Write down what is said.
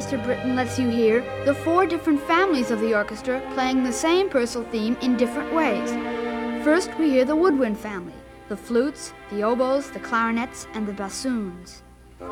Mr. Britton lets you hear the 4 different families of the orchestra playing the same Purcell theme in different ways. First, we hear the woodwind family, the flutes, the oboes, the clarinets, and the bassoons.